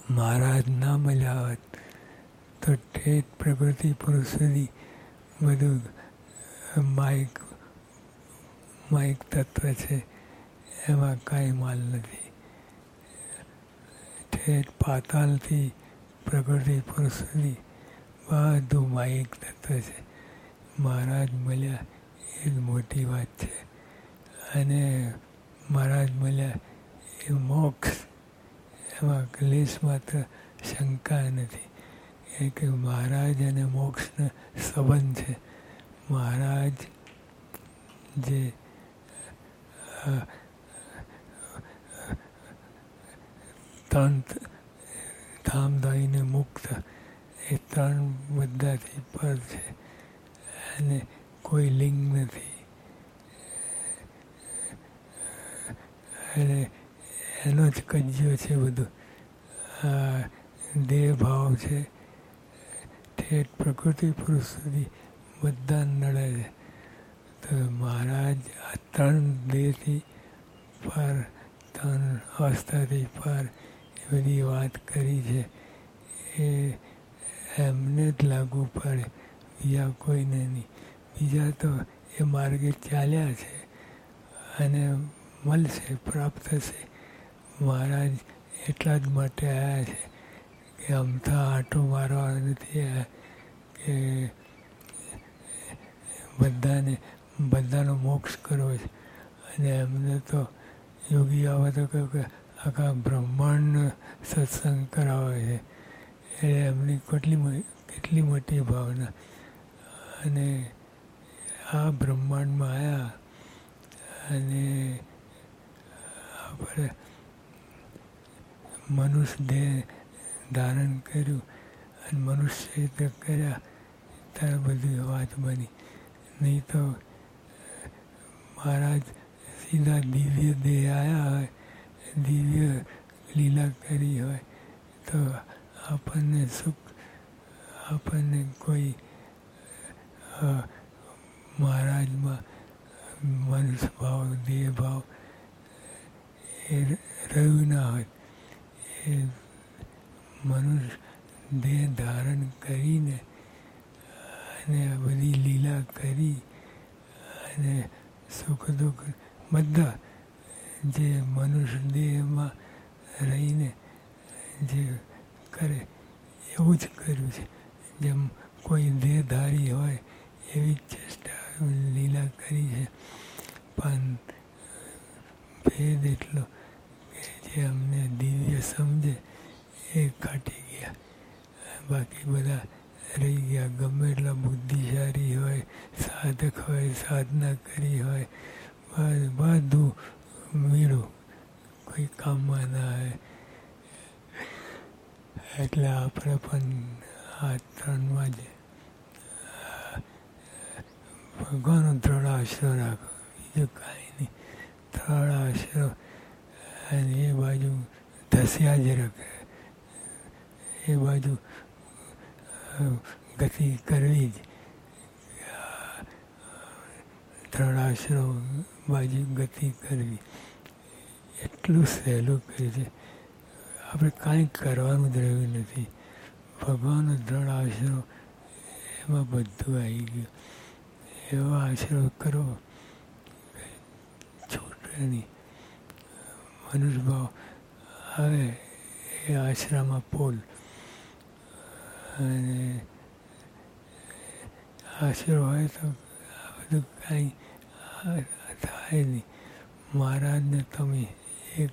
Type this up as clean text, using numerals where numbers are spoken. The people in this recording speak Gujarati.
મહારાજ ના મળ્યા હોત તો ઠેઠ પ્રકૃતિ પુરુષ સુધી બધું માઇક તત્વ છે એમાં કાંઈ માલ નથી. ઠેઠ પાતાલથી પ્રકૃતિ પુરુષ સુધી બધું માઇક તત્વ છે. મહારાજ મળ્યા એ જ મોટી વાત છે. અને મહારાજ મળ્યા એ મોક્ષ, એમાં ક્લેશ માત્ર શંકા નથી. એ કે મહારાજ અને મોક્ષનો સંબંધ છે. મહારાજ જે ત્રણ ધામધાઈને મુક્ત, એ ત્રણ બધાથી પર છે અને કોઈ લિંગ નથી. અને એનો જ કજ્યો છે બધું. દેહ ભાવ છે ઠેઠ પ્રકૃતિ પુરુષ સુધી બધા નડે છે. તો મહારાજ આ ત્રણ દેહથી પર, ત્રણ અવસ્થાથી પર એ બધી વાત કરી છે એ એમને જ લાગુ પડે, બીજા કોઈને નહીં. બીજા તો એ માર્ગે ચાલ્યા છે અને મળશે, પ્રાપ્ત થશે. મહારાજ એટલા જ માટે આવ્યા છે કે અમથા આંટો મારવા નથી આવ્યા કે બધાનો મોક્ષ કરવો છે. અને એમને તો યોગી આવે તો કહ્યું કે આખા બ્રહ્માંડનો સત્સંગ કરાવે છે. એ એમની કેટલી મોટી ભાવના. અને આ બ્રહ્માંડમાં આવ્યા અને આપણે મનુષ્ય દેહ ધારણ કર્યું અને મનુષ્ય કર્યા ત્યારે બધી વાત બની. નહીં તો મહારાજ સીધા દિવ્ય દેહ આવ્યા હોય, દિવ્ય લીલા કરી હોય તો આપણને સુખ, આપણને કોઈ મહારાજમાં મનુષ્ય ભાવ, દેહ ભાવ એ રહ્યું ના હોય. એ મનુષ્ય દેહ ધારણ કરીને અને બધી લીલા કરી અને સુખ દુઃખ બધા જે મનુષ્ય દેહમાં રહીને જે કરે એવું જ કર્યું છે. જેમ કોઈ દેહધારી હોય એવી જ ચેષ્ટા લીલા કરી છે. પણ ભેદ એટલો કે જે અમને દિવ્ય સમજે એ કાઢી ગયા. બાકી બધા રહી ગયા. ગમે એટલા બુદ્ધિશાળી હોય, સાધક હોય, સાધના કરી હોય, બધું મીળું, કોઈ કામમાં ના આવે. એટલે આપણે પણ આ ત્રણમાં જ ભગવાનનો દ્રઢ આશરો રાખો, બીજું કાંઈ નહીં. દ્રઢ આશરો અને એ બાજુ ધસ્યા જ રાખે, એ બાજુ ગતિ કરવી જ. દ્રઢ આશરો બાજુ ગતિ કરવી એટલું સહેલું કર્યું છે. આપણે કાંઈ કરવાનું જ રહ્યું નથી. ભગવાનનો દ્રઢ આશરો એમાં બધું આવી ગયું. એવો આશરો કરો છૂટે નહીં. મનુષ્ય ભાવ આવે એ આશરામાં પોલ. અને આશરો હોય તો આ બધું કાંઈ થાય નહીં. મહારાજને તમે